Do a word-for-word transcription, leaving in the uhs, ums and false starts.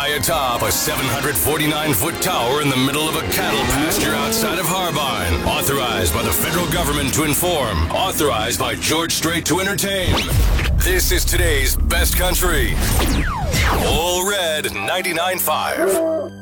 atop a seven hundred forty-nine foot tower in the middle of a cattle pasture outside of Harbine. Authorized by the federal government to inform. Authorized by George Strait to entertain. This is today's best country. All Red ninety-nine point five.